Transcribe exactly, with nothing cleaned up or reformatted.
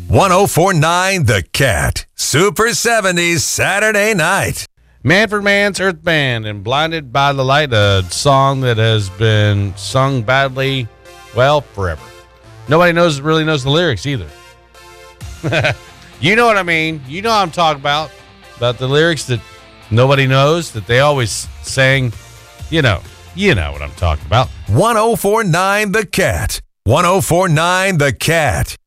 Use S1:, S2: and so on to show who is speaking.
S1: ten forty-nine The Cat. Super seventies Saturday night.
S2: Manfred Mann's Earth Band and Blinded by the Light, a song that has been sung badly, well, forever. Nobody knows really knows the lyrics either. You know what I mean. You know what I'm talking about. About the lyrics that nobody knows, that they always sang. You know. You know what I'm talking about.
S1: ten forty-nine The Cat. ten forty-nine The Cat.